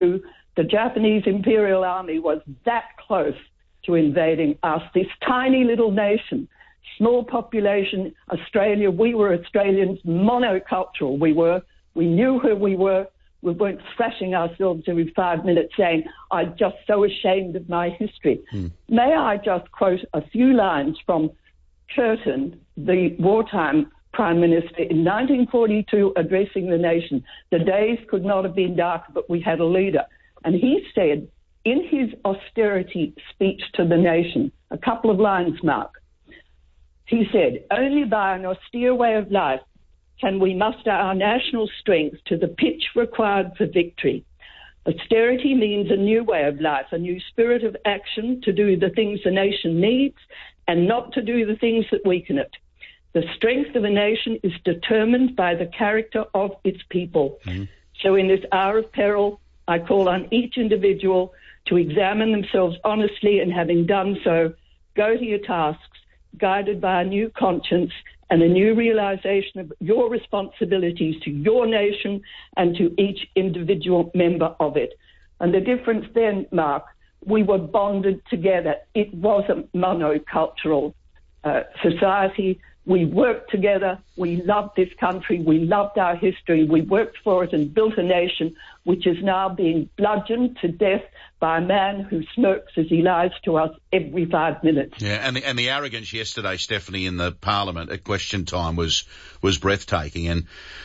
the Japanese Imperial Army was that close to invading us, this tiny little nation, small population, Australia. We were Australians, monocultural we knew who we were. We weren't thrashing ourselves every 5 minutes saying, I'm just so ashamed of my history. May I just quote a few lines from Curtin, the wartime Prime Minister, in 1942, addressing the nation. The days could not have been darker, but we had a leader. And he said, in his austerity speech to the nation, a couple of lines, Mark, he said, only by an austere way of life can we muster our national strength to the pitch required for victory. Austerity means a new way of life, a new spirit of action to do the things the nation needs and not to do the things that weaken it. The strength of a nation is determined by the character of its people. So in this hour of peril, I call on each individual to examine themselves honestly, and having done so, go to your tasks, guided by a new conscience and a new realization of your responsibilities to your nation and to each individual member of it. And the difference then, Mark, we were bonded together. It wasn't monocultural society. We worked together. We loved this country. We loved our history. We worked for it and built a nation which is now being bludgeoned to death by a man who smirks as he lies to us every 5 minutes. Yeah, and the arrogance yesterday, Stephanie, in the Parliament at question time was breathtaking. And,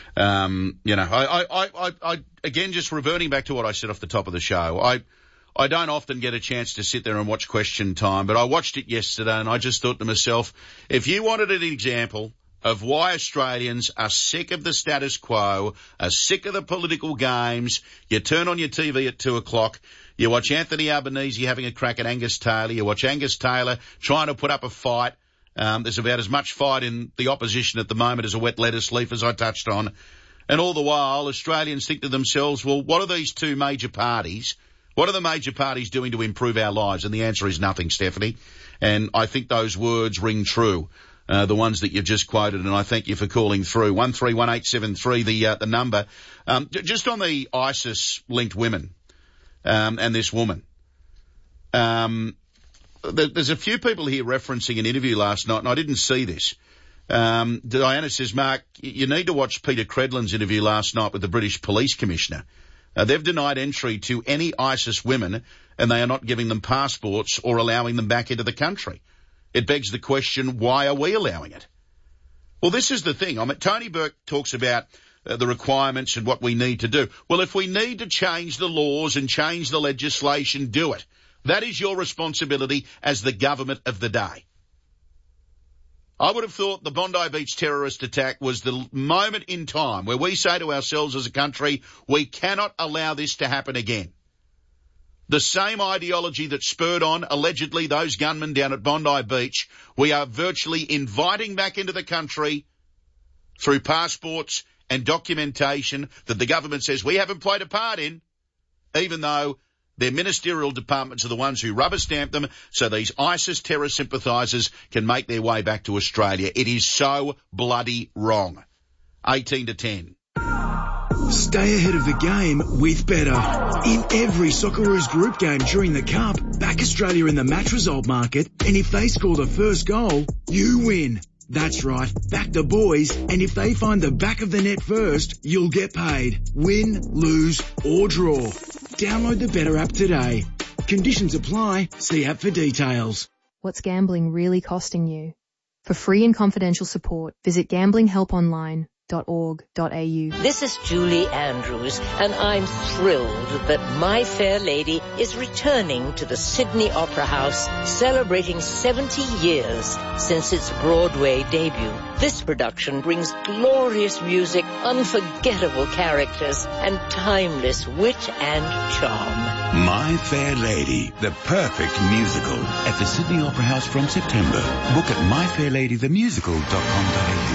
I again, just reverting back to what I said off the top of the show, I don't often get a chance to sit there and watch question time, but I watched it yesterday and I just thought to myself, if you wanted an example of why Australians are sick of the status quo, are sick of the political games, you turn on your TV at 2:00, you watch Anthony Albanese having a crack at Angus Taylor, you watch Angus Taylor trying to put up a fight. There's about as much fight in the opposition at the moment as a wet lettuce leaf, as I touched on. And all the while, Australians think to themselves, well, what are these two major parties? What are the major parties doing to improve our lives? And the answer is nothing, Stephanie. And I think those words ring true, the ones that you've just quoted, and I thank you for calling through. 131873, the number. Just on the ISIS-linked women, and this woman. There's a few people here referencing an interview last night, and I didn't see this. Diana says, Mark, you need to watch Peter Credlin's interview last night with the British Police Commissioner. They've denied entry to any ISIS women, and they are not giving them passports or allowing them back into the country. It begs the question, why are we allowing it? Well, this is the thing. Tony Burke talks about the requirements and what we need to do. Well, if we need to change the laws and change the legislation, do it. That is your responsibility as the government of the day. I would have thought the Bondi Beach terrorist attack was the moment in time where we say to ourselves as a country, we cannot allow this to happen again. The same ideology that spurred on, allegedly, those gunmen down at Bondi Beach, we are virtually inviting back into the country through passports and documentation that the government says we haven't played a part in, even though their ministerial departments are the ones who rubber stamp them so these ISIS terror sympathisers can make their way back to Australia. It is so bloody wrong. 18 to 10. Stay ahead of the game with Better. In every Socceroos group game during the Cup, back Australia in the match result market, and if they score the first goal, you win. That's right, back the boys, and if they find the back of the net first, you'll get paid. Win, lose, or draw. Download the Better app today. Conditions apply. See app for details. What's gambling really costing you? For free and confidential support, visit gamblinghelponline.org.au. This is Julie Andrews, and I'm thrilled that My Fair Lady is returning to the Sydney Opera House, celebrating 70 years since its Broadway debut. This production brings glorious music, unforgettable characters, and timeless wit and charm. My Fair Lady, the perfect musical, at the Sydney Opera House from September. Book at myfairladythemusical.com.au.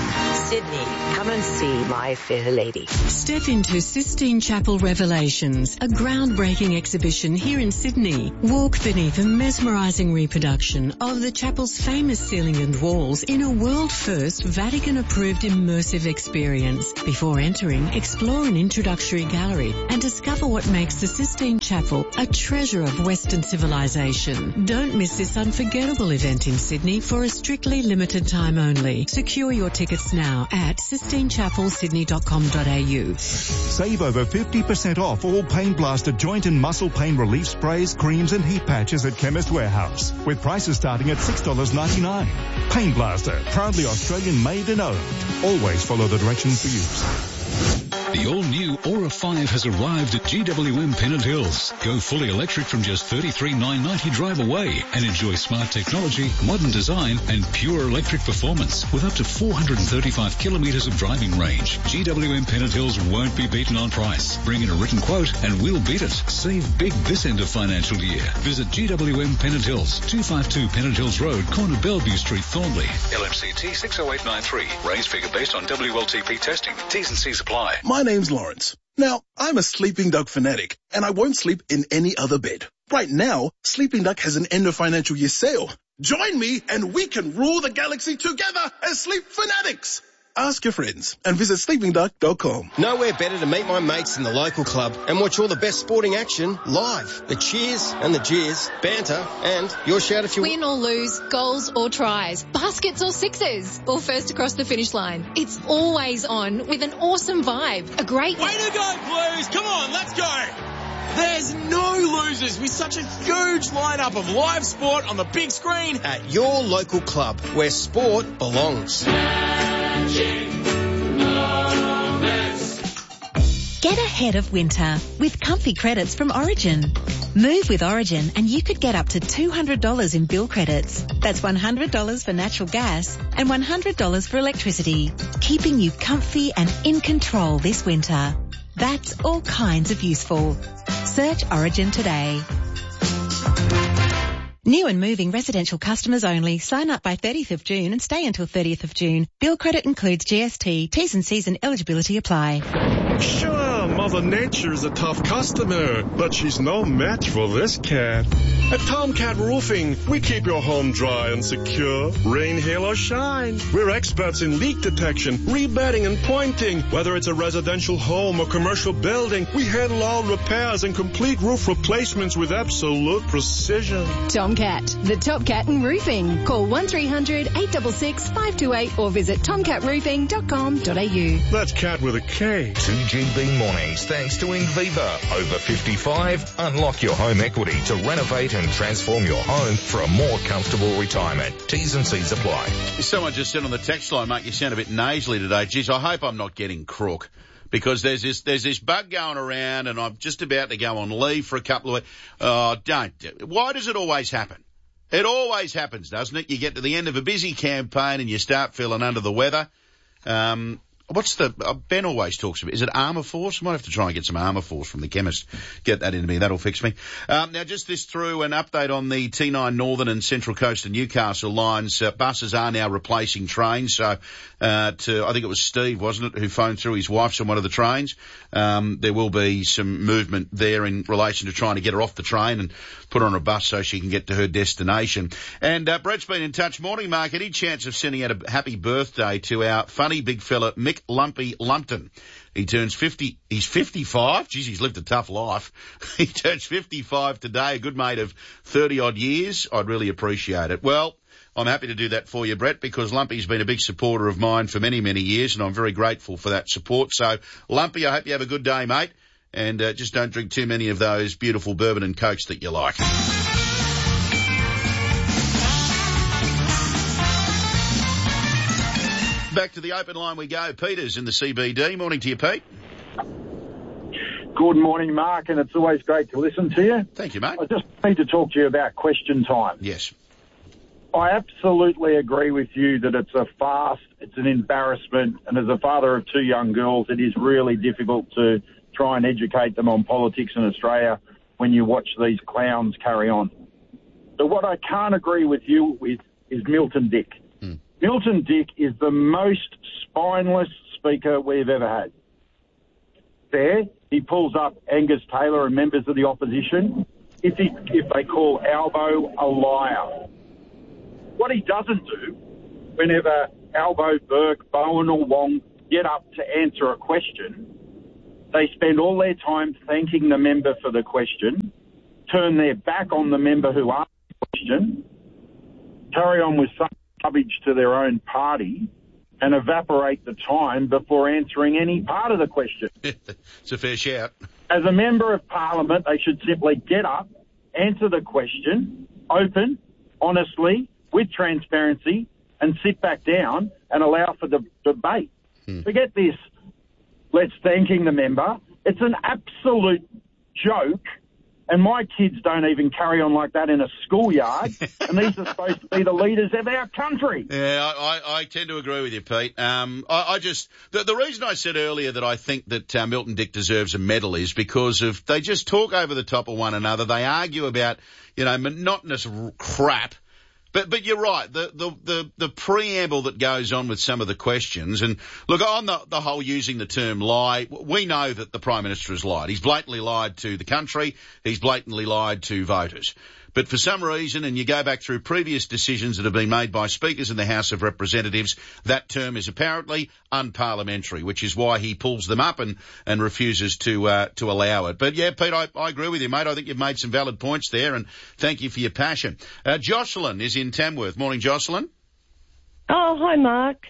Sydney. Come and see My Fair Lady. Step into Sistine Chapel Revelations, a groundbreaking exhibition here in Sydney. Walk beneath a mesmerising reproduction of the chapel's famous ceiling and walls in a world-first Vatican-approved immersive experience. Before entering, explore an introductory gallery and discover what makes the Sistine Chapel a treasure of Western civilization. Don't miss this unforgettable event in Sydney for a strictly limited time only. Secure your tickets now at sistinechapelsydney.com.au. Save over 50% off all Pain Blaster joint and muscle pain relief sprays, creams and heat patches at Chemist Warehouse, with prices starting at $6.99. Pain Blaster, proudly Australian made and owned. Always follow the directions for use. The all-new Aura 5 has arrived at GWM Pennant Hills. Go fully electric from just $33,990 drive away and enjoy smart technology, modern design and pure electric performance with up to 435 kilometres of driving range. GWM Pennant Hills won't be beaten on price. Bring in a written quote and we'll beat it. Save big this end of financial year. Visit GWM Pennant Hills, 252 Pennant Hills Road, corner Bellevue Street, Thornley. LMCT 60893. Raised figure based on WLTP testing. T's and C's apply. My name's Lawrence. Now, I'm a Sleeping Dog fanatic, and I won't sleep in any other bed. Right now, Sleeping Dog has an end of financial year sale. Join me, and we can rule the galaxy together as Sleep Fanatics. Ask your friends and visit sleepingduck.com. Nowhere better to meet my mates in the local club and watch all the best sporting action live. The cheers and the jeers, banter, and your shout if you win or lose, goals or tries, baskets or sixes, or first across the finish line. It's always on with an awesome vibe. A great way to go, Blues! Come on, let's go! There's no losers with such a huge lineup of live sport on the big screen at your local club where sport belongs. Get ahead of winter with comfy credits from Origin. Move with Origin and you could get up to $200 in bill credits. That's $100 for natural gas and $100 for electricity, keeping you comfy and in control this winter. That's all kinds of useful. Search Origin today. New and moving residential customers only. Sign up by 30th of June and stay until 30th of June. Bill credit includes GST. T's and C's and eligibility apply. Sure, Mother Nature is a tough customer, but she's no match for this cat. At Tomcat Roofing, we keep your home dry and secure, rain, hail, or shine. We're experts in leak detection, rebedding, and pointing. Whether it's a residential home or commercial building, we handle all repairs and complete roof replacements with absolute precision. Tomcat, the top cat in roofing. Call 1300 866 528 or visit tomcatroofing.com.au. That's cat with a K. 2GB mornings thanks to Ingviva. Over 55, unlock your home equity to renovate and transform your home for a more comfortable retirement. T's and C's apply. Someone just said on the text line, mate, you sound a bit nasally today. Geez, I hope I'm not getting crook. Because there's this bug going around and I'm just about to go on leave for a couple of weeks. Oh, don't. Why does it always happen? It always happens, doesn't it? You get to the end of a busy campaign and you start feeling under the weather. Ben always talks about, is it Armour Force? I might have to try and get some Armour Force from the chemist. Get that into me. That'll fix me. Now just this through an update on the T9 Northern and Central Coast and Newcastle lines. Buses are now replacing trains. So, I think it was Steve, wasn't it, who phoned through his wife's on one of the trains. There will be some movement there in relation to trying to get her off the train and put her on a bus so she can get to her destination. And, Brett's been in touch. Morning, Mark. Any chance of sending out a happy birthday to our funny big fella, Mick Lumpy Lumpton? He turns 50, he's 55. Geez, he's lived a tough life. He turns 55 today, a good mate of 30 odd years. I'd really appreciate it. Well, I'm happy to do that for you, Brett, because Lumpy's been a big supporter of mine for many, many years, and I'm very grateful for that support. So, Lumpy, I hope you have a good day, mate, and just don't drink too many of those beautiful bourbon and cokes that you like. Back to the open line we go. Peter's in the CBD. Morning to you, Pete. Good morning, Mark, and it's always great to listen to you. Thank you, mate. I just need to talk to you about question time. Yes. I absolutely agree with you that it's a farce, it's an embarrassment, and as a father of two young girls, it is really difficult to try and educate them on politics in Australia when you watch these clowns carry on. But what I can't agree with you with is Milton Dick. Milton Dick is the most spineless speaker we've ever had. There, he pulls up Angus Taylor and members of the opposition if they call Albo a liar. What he doesn't do, whenever Albo, Burke, Bowen or Wong get up to answer a question, they spend all their time thanking the member for the question, turn their back on the member who asked the question, carry on with some garbage to their own party, and evaporate the time before answering any part of the question. It's a fair shout. As a member of Parliament, they should simply get up, answer the question, open, honestly, with transparency, and sit back down and allow for the debate. Forget this, let's thanking the member. It's an absolute joke. And my kids don't even carry on like that in a schoolyard. And these are supposed to be the leaders of our country. Yeah, I tend to agree with you, Pete. The reason I said earlier that I think that Milton Dick deserves a medal is because of they just talk over the top of one another. They argue about, monotonous crap. But you're right. The preamble that goes on with some of the questions, and look, on the whole using the term lie, we know that the Prime Minister has lied. He's blatantly lied to the country. He's blatantly lied to voters. But for some reason, and you go back through previous decisions that have been made by speakers in the House of Representatives, that term is apparently unparliamentary, which is why he pulls them up and refuses to allow it. But yeah, Pete, I agree with you, mate. I think you've made some valid points there, and thank you for your passion. Jocelyn is in Tamworth. Morning, Jocelyn. Oh, hi, Mark.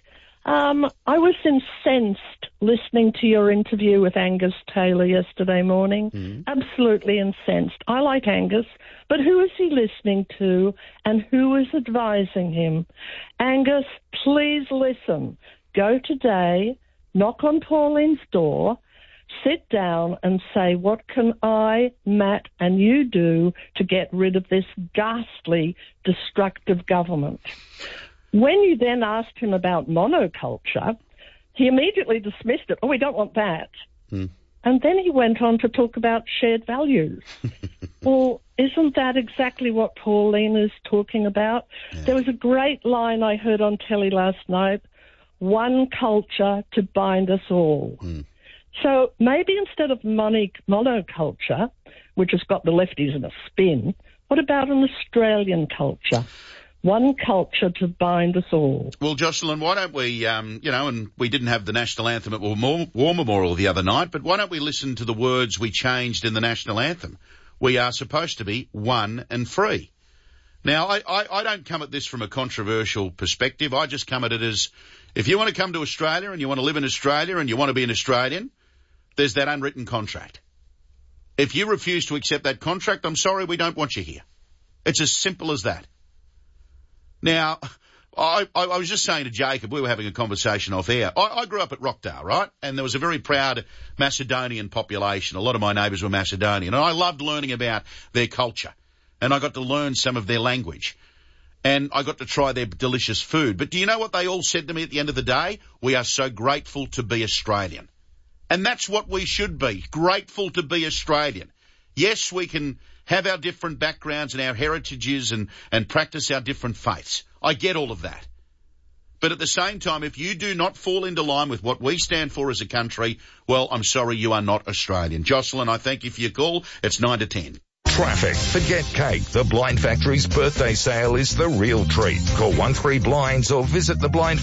I was incensed listening to your interview with Angus Taylor yesterday morning. Absolutely incensed. I like Angus, but who is he listening to and who is advising him? Angus, please listen. Go today, knock on Pauline's door, sit down and say, what can I, Matt, and you do to get rid of this ghastly, destructive government? When you then asked him about monoculture, he immediately dismissed it. Oh, we don't want that. And then he went on to talk about shared values. Well, isn't that exactly what Pauline is talking about? Yeah. There was a great line I heard on telly last night, one culture to bind us all. So maybe instead of monoculture, which has got the lefties in a spin, what about an Australian culture? One culture to bind us all. Well, Jocelyn, why don't we, and we didn't have the national anthem at War Memorial the other night, but why don't we listen to the words we changed in the national anthem? We are supposed to be one and free. Now, I don't come at this from a controversial perspective. I just come at it as, if you want to come to Australia and you want to live in Australia and you want to be an Australian, there's that unwritten contract. If you refuse to accept that contract, I'm sorry, we don't want you here. It's as simple as that. Now, I was just saying to Jacob, we were having a conversation off air. I grew up at Rockdale, right? And there was a very proud Macedonian population. A lot of my neighbours were Macedonian. And I loved learning about their culture. And I got to learn some of their language. And I got to try their delicious food. But do you know what they all said to me at the end of the day? We are so grateful to be Australian. And that's what we should be, grateful to be Australian. Yes, we can have our different backgrounds and our heritages and practice our different faiths. I get all of that. But at the same time, if you do not fall into line with what we stand for as a country, well, I'm sorry, you are not Australian. Jocelyn, I thank you for your call. It's 9 to 10. Traffic. Forget cake. The Blind Factory's birthday sale is the real treat. Call 13Blinds or visit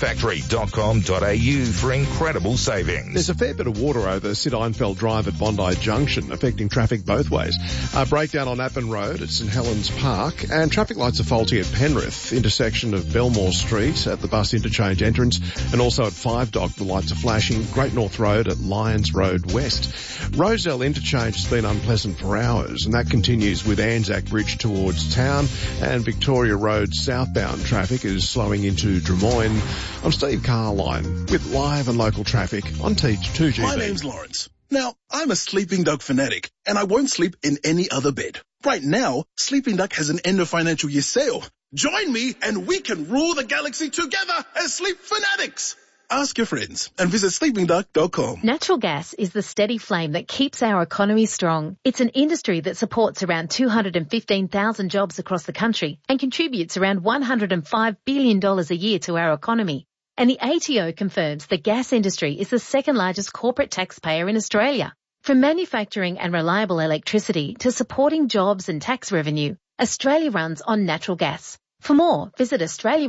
theblindfactory.com.au for incredible savings. There's a fair bit of water over Sid Einfeld Drive at Bondi Junction, affecting traffic both ways. A breakdown on Appin Road at St Helens Park, and traffic lights are faulty at Penrith, intersection of Belmore Street at the bus interchange entrance, and also at Five Dock the lights are flashing. Great North Road at Lyons Road West. Rozelle interchange has been unpleasant for hours, and that continues with Anzac Bridge towards town, and Victoria Road southbound traffic is slowing into Drummoyne. I'm Steve Carline with live and local traffic on T2GB. My name's Lawrence. Now, I'm a Sleeping Dog fanatic, and I won't sleep in any other bed. Right now, Sleeping Dog has an end of financial year sale. Join me and we can rule the galaxy together as sleep fanatics. Ask your friends and visit sleepingduck.com. Natural gas is the steady flame that keeps our economy strong. It's an industry that supports around 215,000 jobs across the country and contributes around $105 billion a year to our economy. And the ATO confirms the gas industry is the second largest corporate taxpayer in Australia. From manufacturing and reliable electricity to supporting jobs and tax revenue, Australia runs on natural gas. For more, visit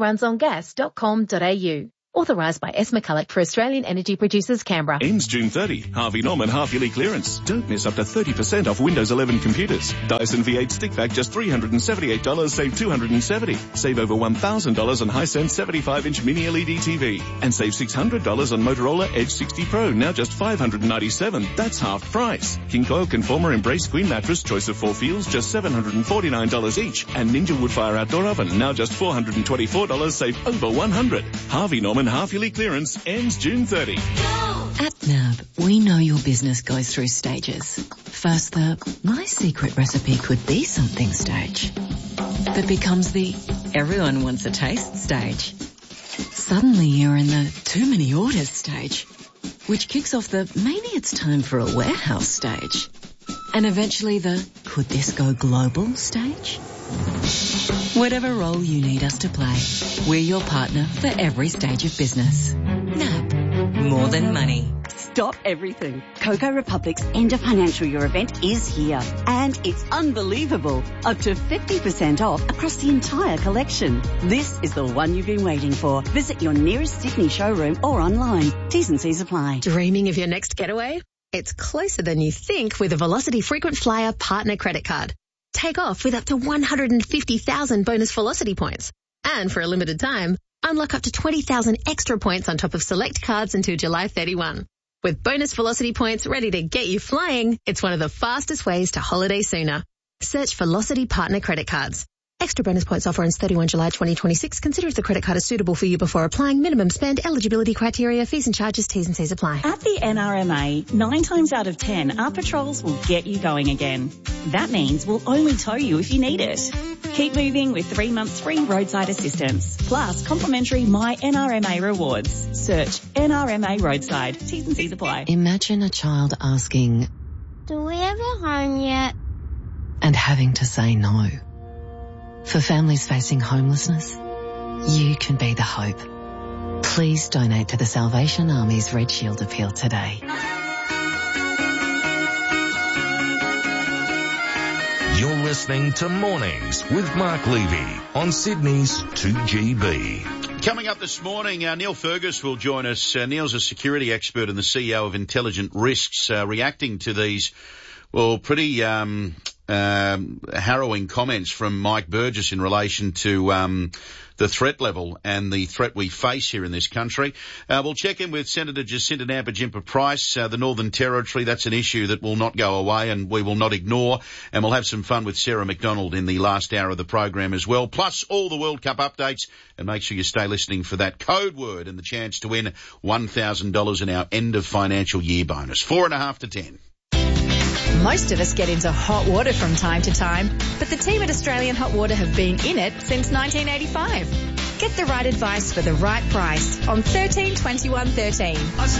australiarunsongas.com.au. Authorised by S. McCulloch for Australian Energy Producers, Canberra. Ends June 30. Harvey Norman half-yearly clearance. Don't miss up to 30% off Windows 11 computers. Dyson V8 stick vac just $378, save $270. Save over $1,000 on Hisense 75-inch mini LED TV. And save $600 on Motorola Edge 60 Pro, now just $597. That's half price. King Coil Conformer Embrace Queen Mattress, choice of 4 feels, just $749 each. And Ninja Woodfire Outdoor Oven, now just $424, save over $100. Harvey Norman half-yearly clearance ends June 30. At NAB, we know your business goes through stages. First, the my secret recipe could be something stage. That becomes the everyone wants a taste stage. Suddenly you're in the too many orders stage, which kicks off the maybe it's time for a warehouse stage. And eventually the could this go global stage? Whatever role you need us to play, we're your partner for every stage of business. NAB. More than money. Stop everything. Coco Republic's End of Financial Year event is here. And it's unbelievable. Up to 50% off across the entire collection. This is the one you've been waiting for. Visit your nearest Sydney showroom or online. T's and C's apply. Dreaming of your next getaway? It's closer than you think with a Velocity Frequent Flyer Partner Credit Card. Take off with up to 150,000 bonus Velocity points. And for a limited time, unlock up to 20,000 extra points on top of select cards until July 31. With bonus Velocity points ready to get you flying, it's one of the fastest ways to holiday sooner. Search Velocity Partner Credit Cards. Extra bonus points offer ends 31 July 2026. Consider if the credit card is suitable for you before applying. Minimum spend, eligibility criteria, fees and charges, T's and C's apply. At the NRMA, 9 times out of 10, our patrols will get you going again. That means we'll only tow you if you need it. Keep moving with 3 months free roadside assistance, plus complimentary My NRMA rewards. Search NRMA Roadside. T's and C's apply. Imagine a child asking, "Do we have a home yet?" and having to say no. For families facing homelessness, you can be the hope. Please donate to the Salvation Army's Red Shield Appeal today. You're listening to Mornings with Mark Levy on Sydney's 2GB. Coming up this morning, Neil Fergus will join us. Neil's a security expert and the CEO of Intelligent Risks, reacting to these, pretty harrowing comments from Mike Burgess in relation to the threat level and the threat we face here in this country. We'll check in with Senator Jacinta Nampijinpa-Price, the Northern Territory. That's an issue that will not go away and we will not ignore. And we'll have some fun with Sarah McDonald in the last hour of the program as well, plus all the World Cup updates. And make sure you stay listening for that code word and the chance to win $1,000 in our end of financial year bonus. 4.5 to 10. Most of us get into hot water from time to time, but the team at Australian Hot Water have been in it since 1985. Get the right advice for the right price on 13 21 13.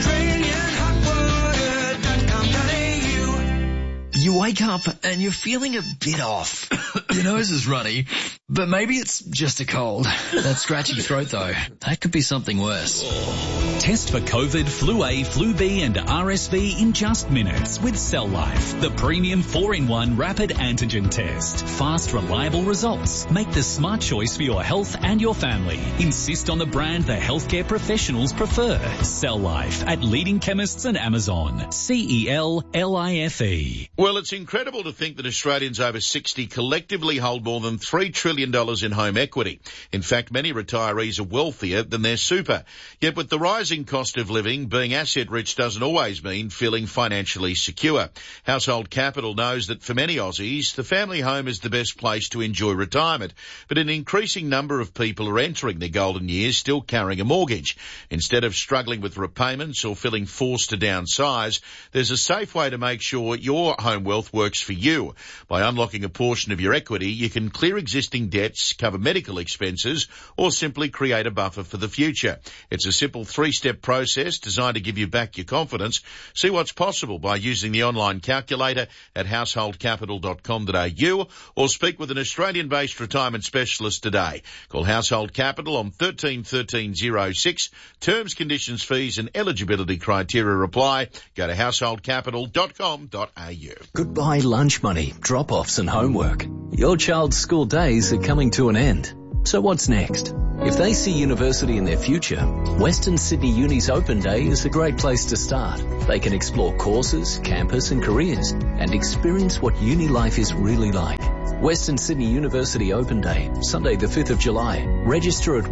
AustralianHotWater.com.au. You wake up and you're feeling a bit off. Your nose is runny, but maybe it's just a cold. That scratchy throat though, that could be something worse. Test for COVID, Flu A, Flu B and RSV in just minutes with Cell Life, the premium 4-in-1 rapid antigen test. Fast, reliable results. Make the smart choice for your health and your family. Insist on the brand the healthcare professionals prefer. Cell Life at leading chemists and Amazon. CELLIFE. Well, it's incredible to think that Australians over 60 collectively hold more than $3 trillion in home equity. In fact, many retirees are wealthier than their super. Yet with the rising cost of living, being asset-rich doesn't always mean feeling financially secure. Household Capital knows that for many Aussies, the family home is the best place to enjoy retirement. But an increasing number of people are entering their golden years still carrying a mortgage. Instead of struggling with repayments or feeling forced to downsize, there's a safe way to make sure your home wealth works for you. By unlocking a portion of your equity, you can clear existing outstanding debts, cover medical expenses, or simply create a buffer for the future. It's a simple 3-step process designed to give you back your confidence. See what's possible by using the online calculator at householdcapital.com.au or speak with an Australian-based retirement specialist today. Call Household Capital on 13 1306. Terms, conditions, fees and eligibility criteria apply. Go to householdcapital.com.au. Goodbye lunch money, drop-offs and homework. Your child's school days are coming to an end. So what's next? If they see university in their future, Western Sydney Uni's Open Day is a great place to start. They can explore courses, campus and careers and experience what uni life is really like. Western Sydney University Open Day, Sunday the 5th of July. Register at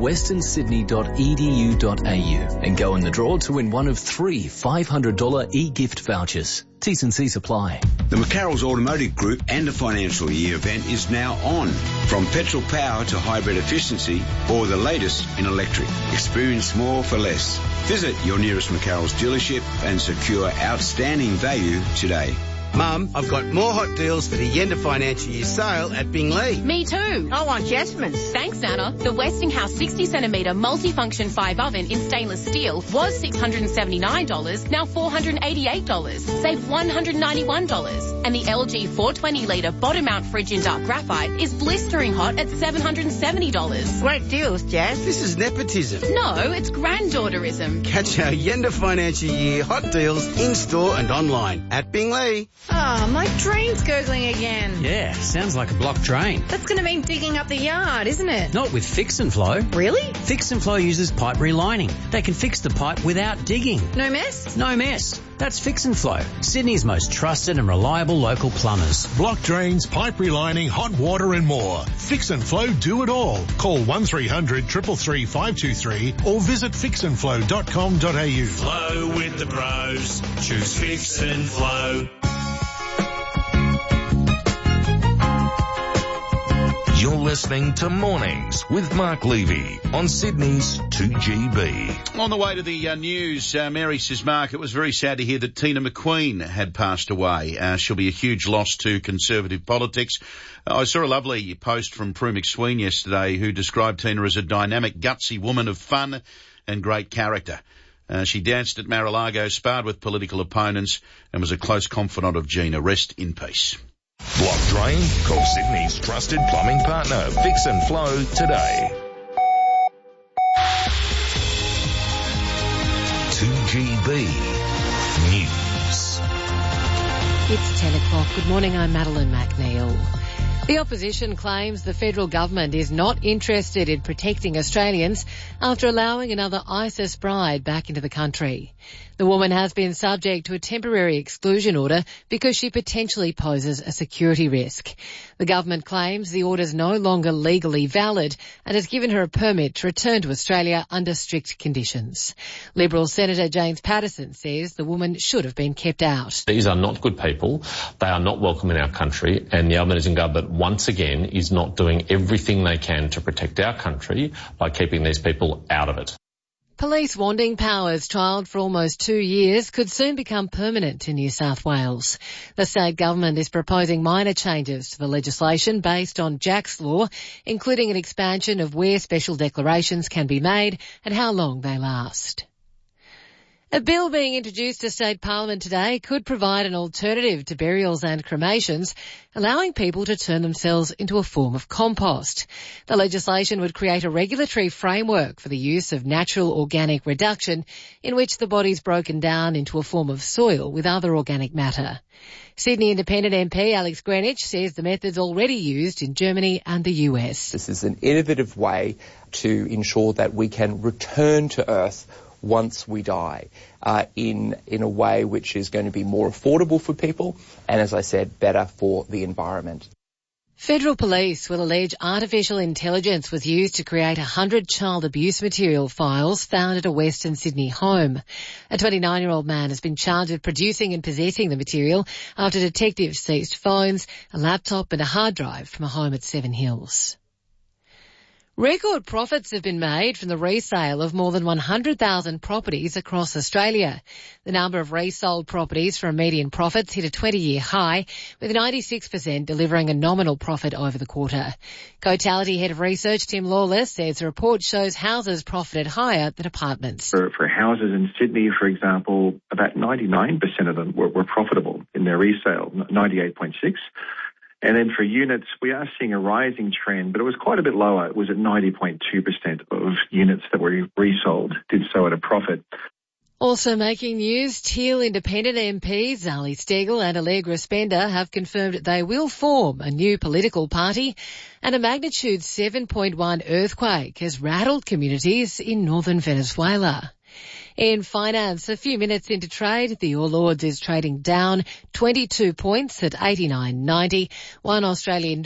westernsydney.edu.au and go in the draw to win one of 3 $500 e-gift vouchers. T's and C's apply. The McCarroll's Automotive Group and the financial year event is now on. From petrol power to hybrid efficiency or the latest in electric. Experience more for less. Visit your nearest McCarroll's dealership and secure outstanding value today. Mum, I've got more hot deals for the end of financial year sale at Binglee. Me too. I want Jasmine's. Thanks, Anna. The Westinghouse 60cm multifunction 5 oven in stainless steel was $679, now $488. Save $191. And the LG 420-litre bottom mount fridge in dark graphite is blistering hot at $770. Great deals, Jazz. This is nepotism. No, it's granddaughterism. Catch our end of financial year hot deals in-store and online at Binglee. Oh, my drain's gurgling again. Yeah, sounds like a blocked drain. That's going to mean digging up the yard, isn't it? Not with Fix and Flow. Really? Fix and Flow uses pipe relining. They can fix the pipe without digging. No mess? No mess. That's Fix and Flow, Sydney's most trusted and reliable local plumbers. Block drains, pipe relining, hot water and more. Fix and Flow do it all. Call 1300 333 523 or visit fixandflow.com.au. Flow with the pros. Choose Fix and Flow. You're listening to Mornings with Mark Levy on Sydney's 2GB. On the way to the news, Mary says, Mark, it was very sad to hear that Tina McQueen had passed away. She'll be a huge loss to Conservative politics. I saw a lovely post from Prue McSween yesterday who described Tina as a dynamic, gutsy woman of fun and great character. She danced at Mar-a-Lago, sparred with political opponents and was a close confidant of Gina. Rest in peace. Block drain? Call Sydney's trusted plumbing partner, Fix and Flow, today. 2GB News. It's 10 o'clock. Good morning, I'm Madeline McNeil. The opposition claims the federal government is not interested in protecting Australians after allowing another ISIS bride back into the country. The woman has been subject to a temporary exclusion order because she potentially poses a security risk. The government claims the order is no longer legally valid and has given her a permit to return to Australia under strict conditions. Liberal Senator James Patterson says the woman should have been kept out. These are not good people. They are not welcome in our country, and the Albanese government once again is not doing everything they can to protect our country by keeping these people out of it. Police wanding powers trialled for almost 2 years could soon become permanent in New South Wales. The state government is proposing minor changes to the legislation based on Jack's Law, including an expansion of where special declarations can be made and how long they last. A bill being introduced to State Parliament today could provide an alternative to burials and cremations, allowing people to turn themselves into a form of compost. The legislation would create a regulatory framework for the use of natural organic reduction, in which the body's broken down into a form of soil with other organic matter. Sydney Independent MP Alex Greenwich says the method's already used in Germany and the US. This is an innovative way to ensure that we can return to Earth once we die, in a way which is going to be more affordable for people and, as I said, better for the environment. Federal police will allege artificial intelligence was used to create 100 child abuse material files found at a Western Sydney home. A 29-year-old man has been charged with producing and possessing the material after detectives seized phones, a laptop and a hard drive from a home at Seven Hills. Record profits have been made from the resale of more than 100,000 properties across Australia. The number of resold properties from median profits hit a 20-year high, with 96% delivering a nominal profit over the quarter. Cotality Head of Research Tim Lawless says the report shows houses profited higher than apartments. For houses in Sydney, for example, about 99% of them were profitable in their resale, 98.6%. And then for units, we are seeing a rising trend, but it was quite a bit lower. It was at 90.2% of units that were resold did so at a profit. Also making news, Teal Independent MPs Zali Steggall and Allegra Spender have confirmed they will form a new political party, and a magnitude 7.1 earthquake has rattled communities in northern Venezuela. In finance, a few minutes into trade, the All Ords is trading down 22 points at 89.90. One Australian